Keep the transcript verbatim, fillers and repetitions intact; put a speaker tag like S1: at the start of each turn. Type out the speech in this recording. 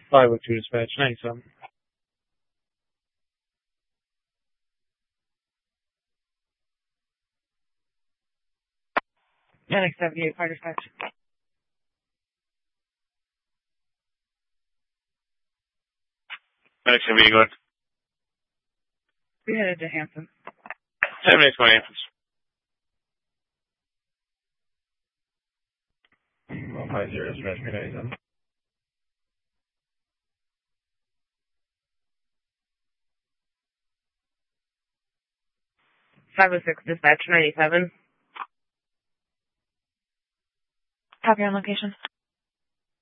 S1: five oh two dispatch, ninety-seven.
S2: Medic seventy-eight, fire dispatch.
S3: Medic seventy-eight, go ahead.
S2: We headed to Hampton.
S3: seventy-eight, twenty, Hamptons.
S1: Well, five zero dispatch, ninety-seven.
S2: five oh six, dispatch, ninety-seven.
S4: Copy on location.